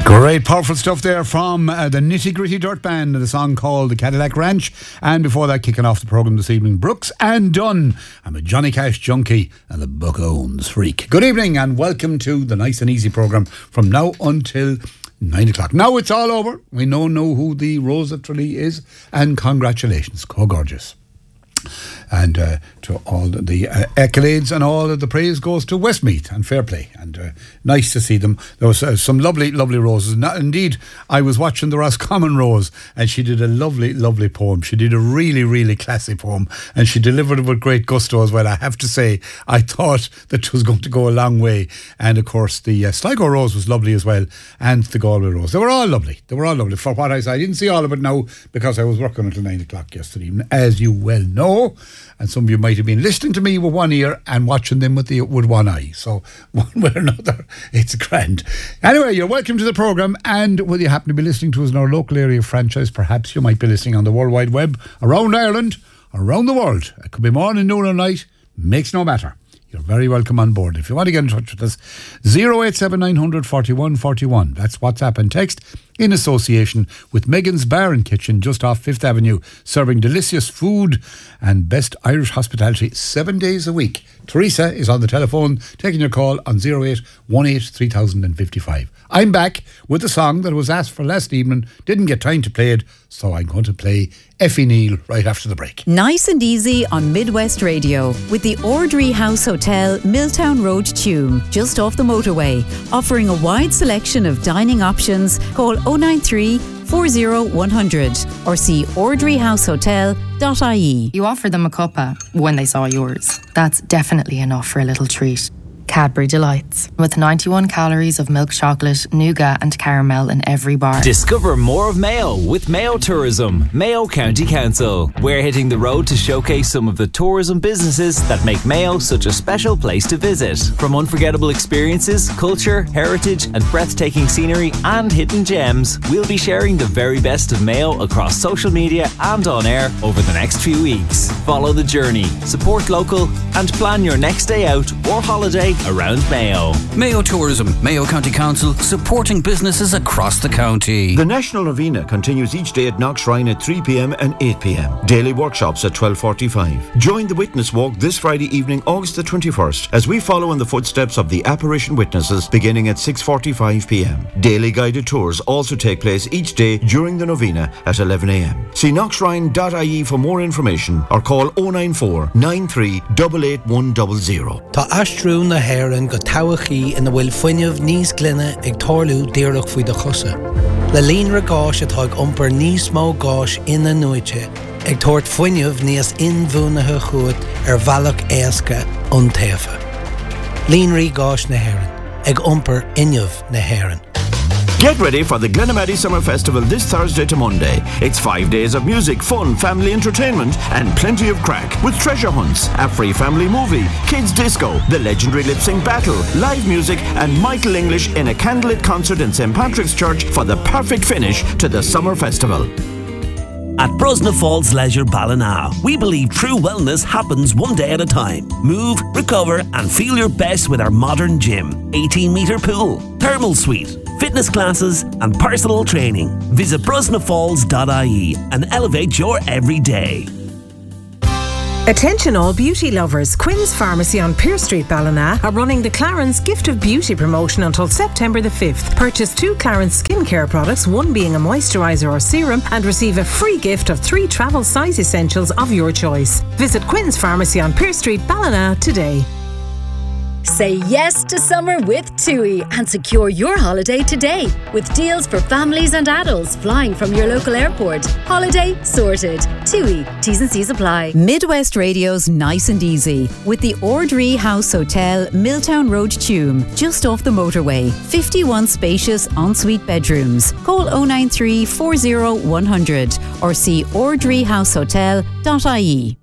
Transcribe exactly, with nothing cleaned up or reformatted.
Great, powerful stuff there from uh, the Nitty Gritty Dirt Band, the song called The Cadillac Ranch. And before that, kicking off the programme this evening, Brooks and Dunn. I'm a Johnny Cash junkie and the Buckones freak. Good evening and welcome to the Nice and Easy programme from now until nine o'clock. Now it's all over. We now know who the Rose of Tralee is, and congratulations. Go gorgeous. And uh, to all the uh, accolades and all of the praise goes to Westmeath and fair play, and uh, nice to see them. There was uh, some lovely lovely roses. Not, indeed, I was watching the Roscommon Rose and she did a lovely lovely poem. She did a really really classy poem and she delivered it with great gusto as well. I have to say, I thought that it was going to go a long way. And of course the uh, Sligo Rose was lovely as well, and the Galway Rose. They were all lovely. They were all lovely. For what I said, I didn't see all of it now because I was working until nine o'clock yesterday evening, as you well know. And some of you might have been listening to me with one ear and watching them with the with one eye. So one way or another, it's grand. Anyway, you're welcome to the programme, and whether you happen to be listening to us in our local area franchise, perhaps you might be listening on the World Wide Web, around Ireland, around the world. It could be morning, noon or night, makes no matter. You're very welcome on board. If you want to get in touch with us, zero eight seven nine hundred forty-one forty-one. That's WhatsApp and text, in association with Megan's Bar and Kitchen just off Fifth Avenue, serving delicious food and best Irish hospitality seven days a week. Teresa is on the telephone taking your call on zero eight one eight three thousand fifty-five. I'm back with the song that was asked for last evening. Didn't get time to play it, so I'm going to play Effie Neal right after the break. Nice and Easy on Midwest Radio with the Ordry House Hotel, Milltown Road, Tuam, just off the motorway, offering a wide selection of dining options. Call oh nine three, four oh one hundred or see ordry house hotel dot I E. You offered them a cuppa when they saw yours. That's definitely enough for a little treat. Cadbury Delights, with ninety-one calories of milk chocolate, nougat and caramel in every bar. Discover more of Mayo with Mayo Tourism, Mayo County Council. We're hitting the road to showcase some of the tourism businesses that make Mayo such a special place to visit. From unforgettable experiences, culture, heritage and breathtaking scenery and hidden gems, we'll be sharing the very best of Mayo across social media and on air over the next few weeks. Follow the journey, support local and plan your next day out or holiday around Mayo. Mayo Tourism, Mayo County Council, supporting businesses across the county. The National Novena continues each day at Knockshrine at three p.m. and eight p.m. Daily workshops at twelve forty-five. Join the Witness Walk this Friday evening, August the twenty-first, as we follow in the footsteps of the apparition witnesses beginning at six forty-five p.m. Daily guided tours also take place each day during the Novena at eleven a.m. See knockshrine dot I E for more information or call oh nine four, nine three eight eight one zero zero. Tá astrún na Héireann go tawachaí ina bhfuil fuinneamh níos glynne ag tarlú díreach faoi de chusa. Le líonra gáis atá ag iompar níos mó gáis ina nuaite, ag tabhairt fuinneamh níos inmhúnathe chuat ar bhealach éasca ón taobha. Líonraí gáis na Héireann, ag iompar inneamh na Héireann. Get ready for the Glenamaddy Summer Festival this Thursday to Monday. It's five days of music, fun, family entertainment and plenty of crack with treasure hunts, a free family movie, kids disco, the legendary lip sync battle, live music and Michael English in a candlelit concert in Saint Patrick's Church for the perfect finish to the summer festival. At Brosna Falls Leisure Ballina, we believe true wellness happens one day at a time. Move, recover and feel your best with our modern gym, eighteen metre pool, thermal suite, fitness classes and personal training. Visit brosna falls dot I E and elevate your everyday. Attention all beauty lovers, Quinn's Pharmacy on Pearse Street, Ballina are running the Clarence Gift of Beauty promotion until September the fifth. Purchase two Clarence skincare products, one being a moisturiser or serum, and receive a free gift of three travel size essentials of your choice. Visit Quinn's Pharmacy on Pearse Street, Ballina today. Say yes to summer with TUI and secure your holiday today with deals for families and adults flying from your local airport. Holiday sorted. TUI. T's and C's apply. Midwest Radio's Nice and Easy with the Ordry House Hotel, Milltown Road, Tuam, just off the motorway. fifty-one spacious ensuite bedrooms. Call oh nine three, four oh one hundred or see ordry house hotel dot I E.